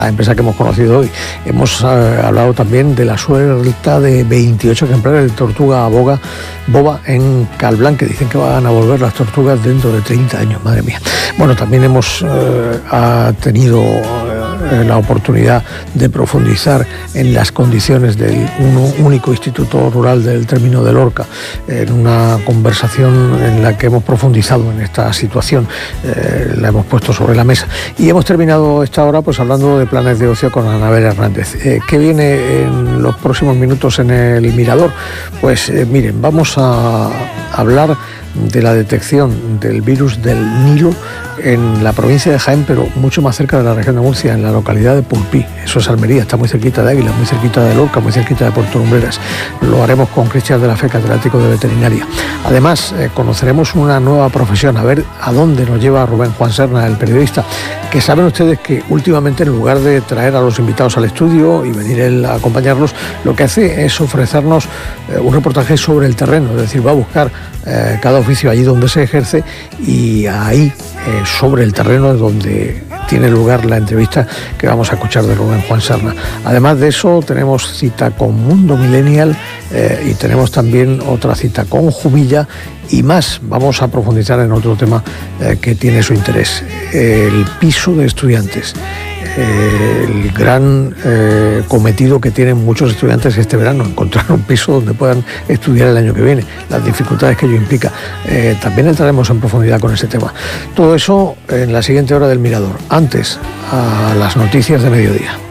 la empresa que hemos conocido hoy. Hemos hablado también de la suelta de 28 ejemplares de tortuga boba en Calblán, que dicen que van a volver las tortugas dentro de 30 años, madre mía. Bueno, también hemos tenido la oportunidad de profundizar en las condiciones del único instituto rural del término de Lorca, en una conversación en la que hemos profundizado en esta situación, la hemos puesto sobre la mesa. Y hemos terminado esta hora pues hablando de planes de ocio con Anabel Hernández. ¿Qué viene en los próximos minutos en el Mirador? Pues miren, vamos a hablar de la detección del virus del Nilo en la provincia de Jaén, pero mucho más cerca de la región de Murcia, en la localidad de Pulpí. Eso es Almería, está muy cerquita de Águila, muy cerquita de Lorca, muy cerquita de Puerto Lumbreras. Lo haremos con Cristian de la Fe, catedrático de veterinaria. Además, conoceremos una nueva profesión, a ver a dónde nos lleva Rubén Juan Serna, el periodista, que saben ustedes que últimamente, en lugar de traer a los invitados al estudio y venir él a acompañarlos, lo que hace es ofrecernos un reportaje sobre el terreno, es decir, va a buscar cada oficio allí donde se ejerce, y ahí sobre el terreno es donde tiene lugar la entrevista que vamos a escuchar de Rubén Juan Serna. Además de eso, tenemos cita con Mundo Millennial y tenemos también otra cita con Jumilla y más. Vamos a profundizar en otro tema que tiene su interés: el piso de estudiantes. El gran cometido que tienen muchos estudiantes este verano, encontrar un piso donde puedan estudiar el año que viene, las dificultades que ello implica. También entraremos en profundidad con ese tema. Todo eso en la siguiente hora del Mirador, antes a las noticias de mediodía.